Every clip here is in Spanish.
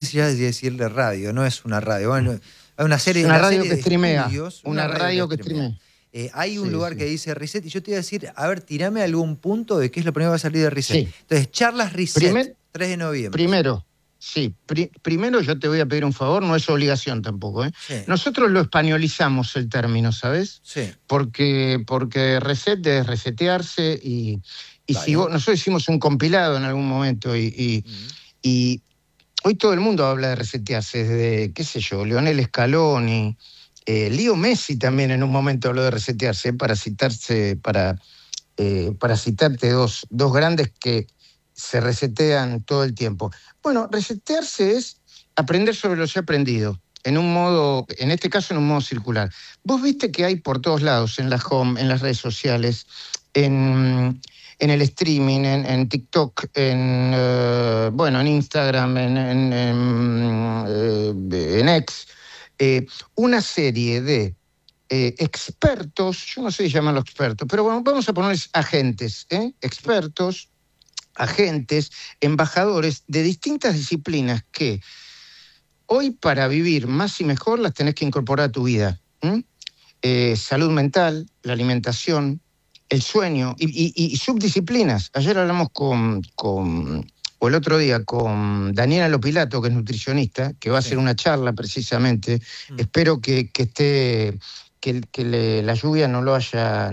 ya decirle radio, no es una radio. Bueno, hay una serie, una radio que de streamea. estudios, Una radio que streamea. Hay un lugar que dice Reset, y yo te iba a decir, a ver, tirame algún punto de qué es lo primero que va a salir de Reset. Sí. Entonces, charlas Reset, 3 de noviembre. Primero yo te voy a pedir un favor, no es obligación tampoco, ¿eh? Sí. Nosotros lo españolizamos el término, ¿sabes? Sí. Porque reset es resetearse y si vos, nosotros hicimos un compilado en algún momento y hoy todo el mundo habla de resetearse, desde, qué sé yo, Lionel Scaloni, Leo Messi también en un momento habló de resetearse, para citarte dos grandes que se resetean todo el tiempo. Bueno, resetearse es aprender sobre lo ya aprendido, en este caso en un modo circular. Vos viste que hay por todos lados, en la home, en las redes sociales, en el streaming, en TikTok, en Instagram, en X, una serie de expertos, yo no sé si llamarlos expertos, pero bueno, vamos a ponerles agentes, expertos, agentes, embajadores de distintas disciplinas que hoy para vivir más y mejor las tenés que incorporar a tu vida. Salud mental, la alimentación, el sueño y subdisciplinas. Ayer hablamos o el otro día con Daniela Lopilato, que es nutricionista, que va a hacer una charla precisamente. Espero que la lluvia no lo haya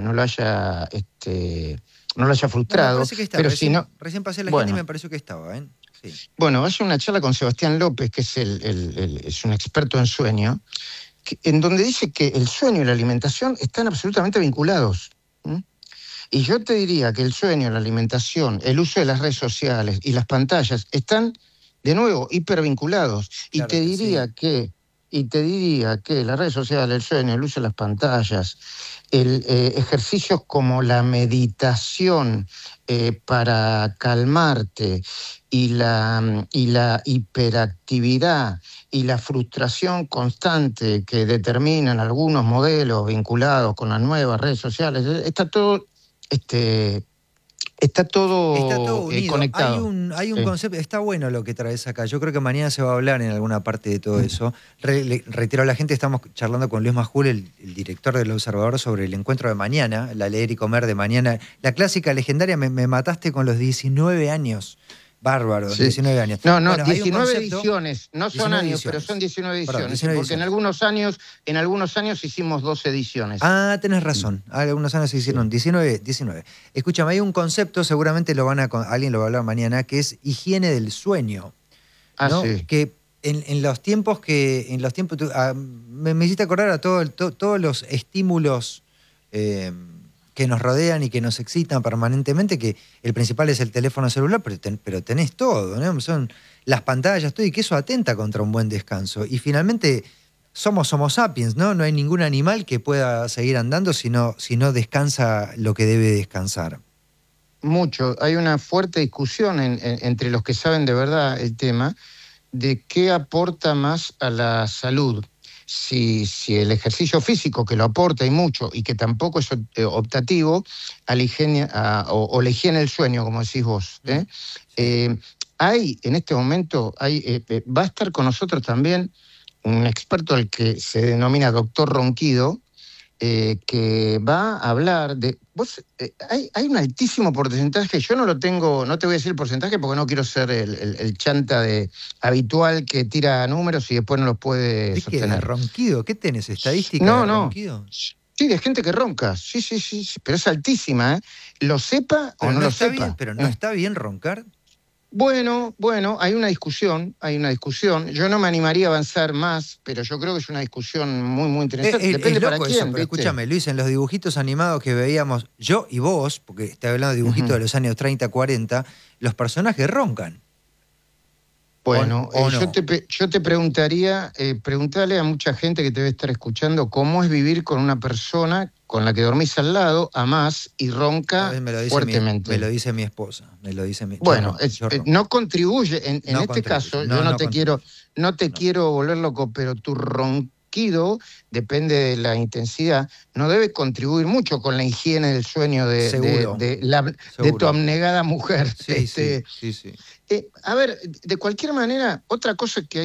frustrado. No, parece que está, pero recién pasé la agenda y me pareció que estaba, ¿eh? Sí. Bueno, va a ser una charla con Sebastián López, que es un experto en sueño, en donde dice que el sueño y la alimentación están absolutamente vinculados. Y yo te diría que el sueño, la alimentación, el uso de las redes sociales y las pantallas están, de nuevo, hipervinculados. Claro, y te diría que las redes sociales, el sueño, el uso de las pantallas, ejercicios como la meditación para calmarte y la hiperactividad y la frustración constante que determinan algunos modelos vinculados con las nuevas redes sociales, está todo unido. Conectado. Hay un concepto, está bueno lo que traes acá. Yo creo que mañana se va a hablar en alguna parte de todo eso. Reitero a la gente, estamos charlando con Luis Majul, el director del Observador, sobre el encuentro de mañana, la leer y comer de mañana. La clásica legendaria, me mataste con los 19 años. Bárbaro, sí. 19 años. No, bueno, 19 ediciones, no son 19 años, ediciones. Pero son 19 ediciones. Perdón, 19 porque ediciones. en algunos años hicimos 12 ediciones. Ah, tenés razón. Algunos años se hicieron 19. Escúchame, hay un concepto, seguramente alguien lo va a hablar mañana, que es higiene del sueño. ¿no? Sí. Que en los tiempos me hiciste acordar a todos los estímulos que nos rodean y que nos excitan permanentemente, que el principal es el teléfono celular, pero tenés todo, ¿no? Son las pantallas, todo, y que eso atenta contra un buen descanso. Y finalmente somos Homo sapiens, ¿no? No hay ningún animal que pueda seguir andando si no descansa lo que debe descansar. Mucho. Hay una fuerte discusión entre los que saben de verdad el tema de qué aporta más a la salud. Si el ejercicio físico, que lo aporta y mucho, y que tampoco es optativo, a la higiene, o la higiene del sueño, como decís vos. Hay, en este momento, va a estar con nosotros también un experto al que se denomina doctor Ronquido, que va a hablar de... hay un altísimo porcentaje, yo no lo tengo, no te voy a decir el porcentaje porque no quiero ser el chanta habitual que tira números y después no los puede sostener. ¿Qué? ¿Ronquido? ¿Qué tenés? ¿Estadística de ronquido? Sí, de gente que ronca, sí, pero es altísima, ¿eh? Lo sepa pero o no lo sepa. Bien, pero ¿no está bien roncar? Bueno, hay una discusión. Yo no me animaría a avanzar más, pero yo creo que es una discusión muy, muy interesante. Depende para quién, eso, pero escúchame, Luis, en los dibujitos animados que veíamos, yo y vos, porque estoy hablando de dibujitos de los años 30, 40, los personajes roncan. Bueno, ¿O no? yo te preguntaría, preguntale a mucha gente que te debe estar escuchando cómo es vivir con una persona con la que dormís al lado, amás y ronca fuertemente. Me lo dice mi esposa. Bueno, no contribuye, en este caso, yo no te quiero volver loco, pero tu ronquido, depende de la intensidad, no debe contribuir mucho con la higiene del sueño de tu abnegada mujer. Sí. A ver, de cualquier manera, otra cosa que hay